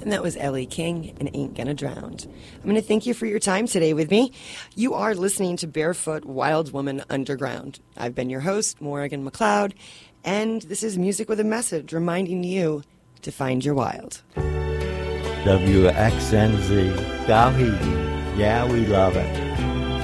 And that was Ellie King and Ain't Gonna Drown. I'm going to thank you for your time today with me. You are listening to Barefoot Wild Woman Underground. I've been your host, Morrigan McLeod, and this is Music with a Message, reminding you to find your wild. WXNZ, Gauhegi. Yeah, we love it.